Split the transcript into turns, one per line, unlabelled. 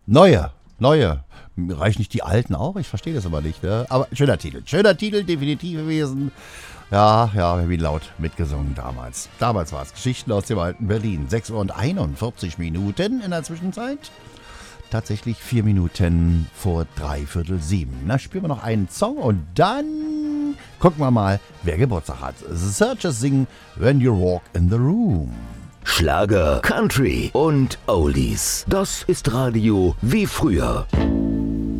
Neue. Reichen nicht die alten auch? Ich verstehe das aber nicht. Ne? Aber schöner Titel, definitiv gewesen. Ja, wir haben ihn laut mitgesungen damals. Damals war es Geschichten aus dem alten Berlin. 6 Uhr und 41 Minuten in der Zwischenzeit. Tatsächlich 4 Minuten vor 6:45. Na, spielen wir noch einen Song und dann gucken wir mal, wer Geburtstag hat. The Searchers singen When You Walk in the Room.
Schlager, Country und Oldies. Das ist Radio wie früher.